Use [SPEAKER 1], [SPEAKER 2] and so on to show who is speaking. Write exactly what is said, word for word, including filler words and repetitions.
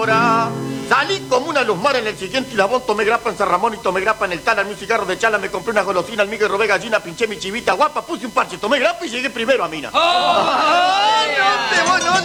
[SPEAKER 1] hora. Salí como una luz mar en el siguiente Ilabón, tomé grapa en San Ramón y tomé grapa en el Tala, un cigarro de chala, me compré una golosina, al migue, robé gallina, pinché mi chivita guapa, puse un parche, tomé grapa y llegué primero a Mina.
[SPEAKER 2] ¡Oh!
[SPEAKER 1] ¡Ah, no te voy, no,